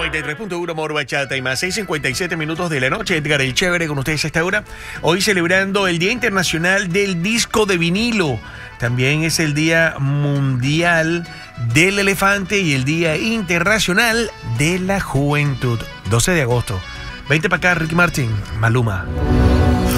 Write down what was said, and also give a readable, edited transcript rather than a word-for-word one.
93.1 Amor Bachata y más 6:57 minutos de la noche. Edgar el Chévere con ustedes a esta hora. Hoy celebrando el Día Internacional del Disco de Vinilo. También es el Día Mundial del Elefante y el Día Internacional de la Juventud. 12 de agosto. 20 para acá, Ricky Martin, Maluma.